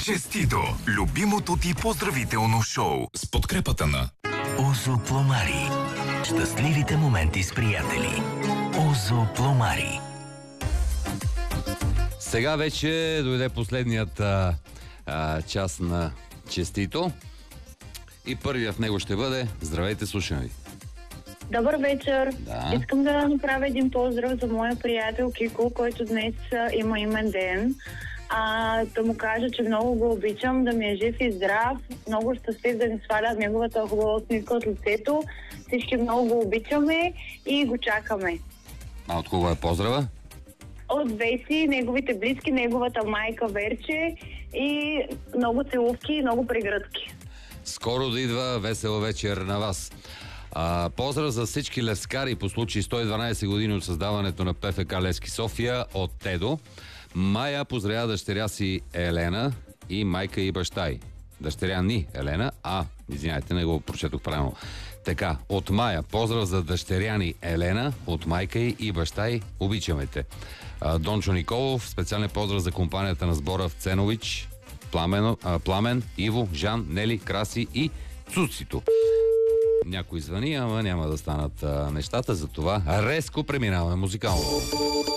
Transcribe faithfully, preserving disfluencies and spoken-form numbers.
Честито! Любимото ти поздравително шоу с подкрепата на Озо Пломари. Щастливите моменти с приятели. Озо Пломари. Сега вече дойде последният а, а, час на Честито. И първия в него ще бъде: здравейте, слушам ви. Добър вечер! Да. Искам да направя един поздрав за моя приятел Кико, който днес а, има имен ден. А, да му кажа, че много го обичам, да ми е жив и здрав, много щастлив да ни сваля неговата хубава усмивка от лицето. Всички много го обичаме и го чакаме. А от кого е поздрава? От Веси, неговите близки, неговата майка Верче и много целувки и много прегръдки. Скоро да идва весела вечер на вас. А, поздрав за всички левскари по случай сто и дванадесет години от създаването на ПФК Левски София от Тедо. Майя поздравя дъщеря си Елена и майка и баща й. Дъщеря ни Елена, а, извиняйте, не го прочетох правилно. Така, от Майя поздрав за дъщеря ни Елена, от майка й и баща й, обичаме те. А, Дончо Николов, специален поздрав за компанията на сбора в Ценович, Пламен, а, Пламен, Иво, Жан, Нели, Краси и Цуцито. Някой звъни, ама няма да станат а, нещата, затова резко преминаваме музикално.